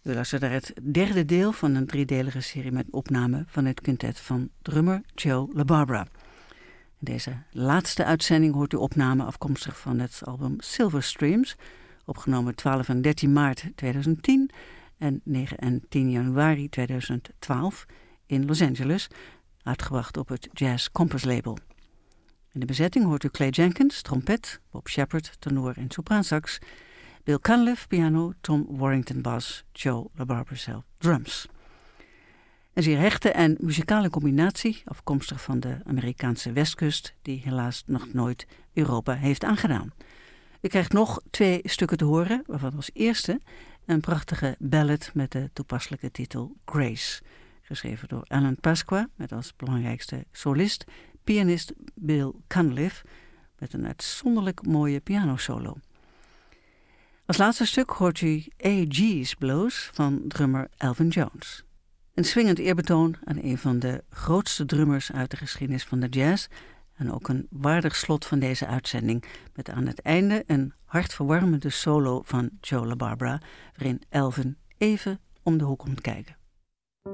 U luistert naar het derde deel van een driedelige serie met opname van het quintet van drummer Joe LaBarbera. In deze laatste uitzending hoort u opname afkomstig van het album Silver Streams, opgenomen 12 en 13 maart 2010 en 9 en 10 januari 2012 in Los Angeles, uitgebracht op het Jazz Compass label. In de bezetting hoort u Clay Jenkins, trompet, Bob Shepard, tenor en sopraansax, Bill Cunliffe, piano, Tom Warrington, bas, Joe LaBarbera zelf, drums. Een zeer hechte en muzikale combinatie, afkomstig van de Amerikaanse westkust, die helaas nog nooit Europa heeft aangedaan. U krijgt nog 2 stukken te horen, waarvan als eerste een prachtige ballad met de toepasselijke titel Grace, geschreven door Alan Pasqua, met als belangrijkste solist pianist Bill Cunliffe, met een uitzonderlijk mooie pianosolo. Als laatste stuk hoort u A.G.'s Blues van drummer Elvin Jones. Een swingend eerbetoon aan een van de grootste drummers uit de geschiedenis van de jazz en ook een waardig slot van deze uitzending met aan het einde een hartverwarmende solo van Joe LaBarbera, waarin Elvin even om de hoek komt kijken.